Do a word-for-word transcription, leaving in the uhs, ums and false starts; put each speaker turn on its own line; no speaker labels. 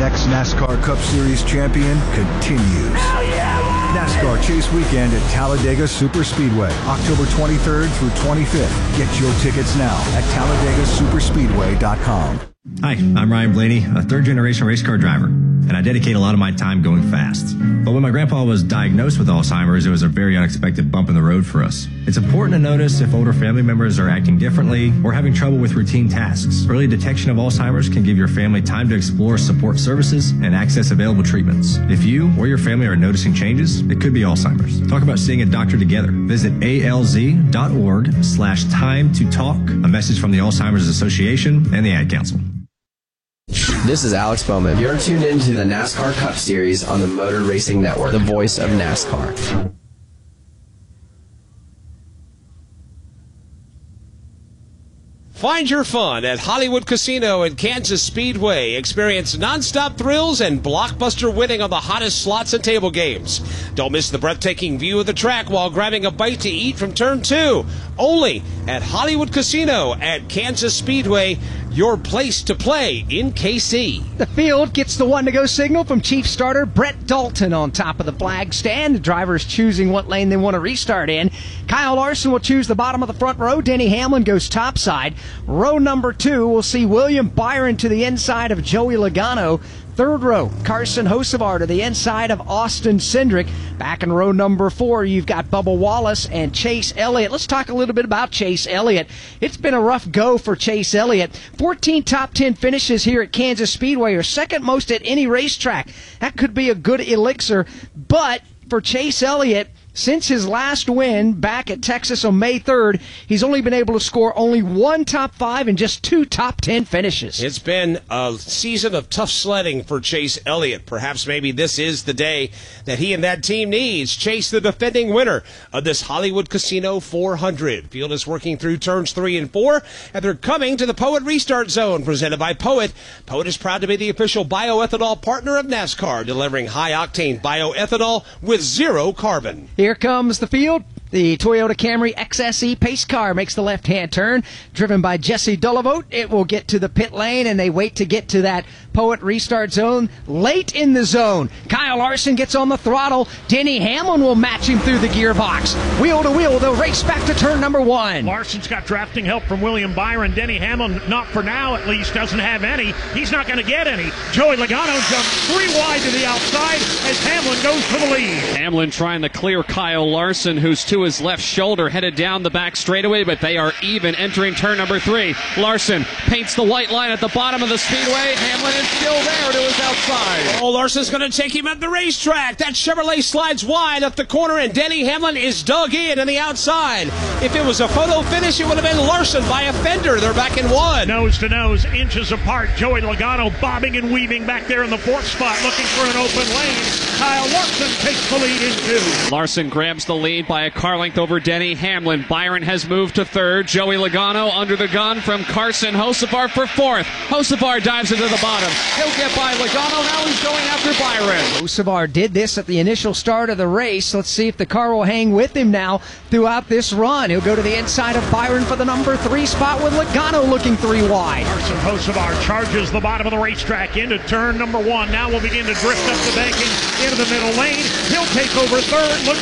next NASCAR Cup Series champion continues.
Hell yeah,
NASCAR Chase Weekend at Talladega Superspeedway, October twenty-third through twenty-fifth. Get your tickets now at Talladega Superspeedway dot com.
Hi, I'm Ryan Blaney, a third-generation race car driver, and I dedicate a lot of my time going fast. But when my grandpa was diagnosed with Alzheimer's, it was a very unexpected bump in the road for us. It's important to notice if older family members are acting differently or having trouble with routine tasks. Early detection of Alzheimer's can give your family time to explore support services and access available treatments. If you or your family are noticing changes, it could be Alzheimer's. Talk about seeing a doctor together. Visit alz.org slash time to talk. A message from the Alzheimer's Association and the Ad Council.
This is Alex Bowman. You're tuned into the NASCAR Cup Series on the Motor Racing Network, the voice of NASCAR.
Find your fun at Hollywood Casino and Kansas Speedway. Experience nonstop thrills and blockbuster winning on the hottest slots and table games. Don't miss the breathtaking view of the track while grabbing a bite to eat from turn two. Only at Hollywood Casino at Kansas Speedway, your place to play in K C.
The field gets the one-to-go signal from Chief Starter Brett Dalton on top of the flag stand. The driver is choosing what lane they want to restart in. Kyle Larson will choose the bottom of the front row. Denny Hamlin goes topside. Row number two, we'll see William Byron to the inside of Joey Logano. Third row, Carson Hocevar to the inside of Austin Cindric. Back in row number four, you've got Bubba Wallace and Chase Elliott. Let's talk a little bit about Chase Elliott. It's been a rough go for Chase Elliott. fourteen top ten finishes here at Kansas Speedway, or second most at any racetrack. That could be a good elixir, but for Chase Elliott, since his last win back at Texas on May third, he's only been able to score only one top five and just two top ten finishes.
It's been a season of tough sledding for Chase Elliott. Perhaps maybe this is the day that he and that team needs. Chase, the defending winner of this Hollywood Casino four hundred. Field is working through turns three and four, and they're coming to the Poet Restart Zone, presented by Poet. Poet is proud to be the official bioethanol partner of NASCAR, delivering high-octane bioethanol with zero carbon.
Here comes the field. The Toyota Camry X S E pace car makes the left-hand turn. Driven by Jesse Dullevote, it will get to the pit lane, and they wait to get to that Poet Restart Zone. Late in the zone, Kyle Larson gets on the throttle. Denny Hamlin will match him through the gearbox. Wheel to wheel, they'll race back to turn number one.
Larson's got drafting help from William Byron. Denny Hamlin, not for now at least, doesn't have any. He's not going to get any. Joey Logano jumps three wide to the outside as Hamlin goes for the lead.
Hamlin trying to clear Kyle Larson, who's to his left shoulder, headed down the back straightaway, but they are even entering turn number three. Larson paints the white line at the bottom of the speedway. Hamlin is still there to his outside.
Oh, Larson's going to take him at the racetrack. That Chevrolet slides wide up the corner, and Denny Hamlin is dug in on the outside. If it was a photo finish, it would have been Larson by a fender. They're back in one.
Nose to nose, inches apart. Joey Logano bobbing and weaving back there in the fourth spot, looking for an open lane. Kyle Larson takes the lead in two.
Larson grabs the lead by a car length over Denny Hamlin. Byron has moved to third. Joey Logano under the gun from Carson Hocevar for fourth. Hocevar dives into the bottom. He'll get by Logano. Now he's going after Byron.
Hocevar did this at the initial start of the race. Let's see if the car will hang with him now throughout this run. He'll go to the inside of Byron for the number three spot with Logano looking three wide.
Carson Hocevar charges the bottom of the racetrack into turn number one. Now we'll begin to drift up the banking into the middle lane. He'll take over third. Look